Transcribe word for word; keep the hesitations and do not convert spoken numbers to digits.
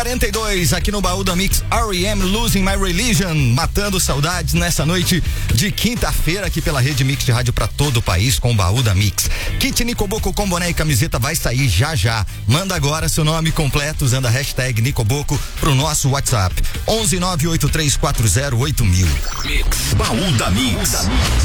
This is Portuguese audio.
quarenta e dois aqui no Baú da Mix, R E M Losing My Religion, matando saudades nessa noite de quinta-feira aqui pela Rede Mix de rádio para todo o país com o Baú da Mix. Kit Nicoboco com boné e camiseta vai sair já já. Manda agora seu nome completo usando a hashtag Nicoboco pro nosso WhatsApp onze nove oito três quatro zero oito mil. Mix, Baú da Mix.